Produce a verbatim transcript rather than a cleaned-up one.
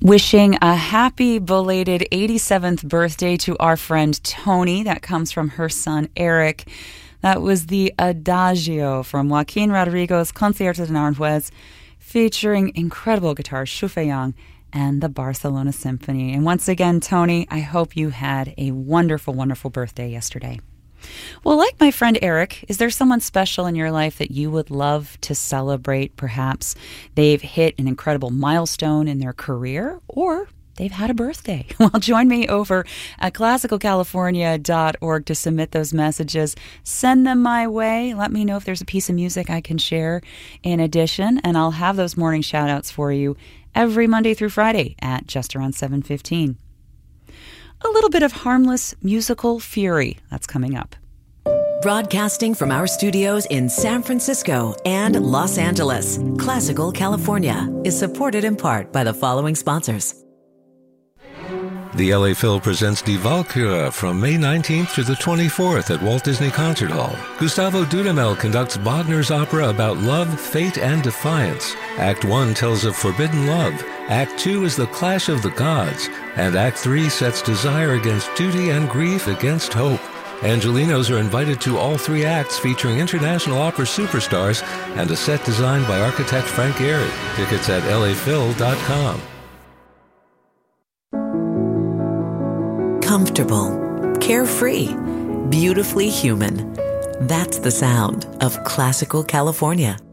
Wishing a happy belated eighty-seventh birthday to our friend Tony. That comes from her son Eric. That was the Adagio from Joaquin Rodrigo's Concierto de Aranjuez, featuring incredible guitar Xu Feiyang and the Barcelona Symphony. And once again, Tony, I hope you had a wonderful, wonderful birthday yesterday. Well, like my friend Eric, is there someone special in your life that you would love to celebrate? Perhaps they've hit an incredible milestone in their career, or they've had a birthday. Well, join me over at classical california dot org to submit those messages. Send them my way. Let me know if there's a piece of music I can share in addition, and I'll have those morning shout-outs for you every Monday through Friday at just around seven fifteen. A little bit of harmless musical fury. That's coming up. Broadcasting from our studios in San Francisco and Los Angeles, Classical California is supported in part by the following sponsors. The L A Phil presents Die Walküre from May nineteenth to the twenty-fourth at Walt Disney Concert Hall. Gustavo Dudamel conducts Wagner's opera about love, fate, and defiance. Act one tells of forbidden love. Act two is the clash of the gods. And Act three sets desire against duty and grief against hope. Angelinos are invited to all three acts featuring international opera superstars and a set designed by architect Frank Gehry. Tickets at L A Phil dot com. Comfortable, carefree, beautifully human. That's the sound of Classical California.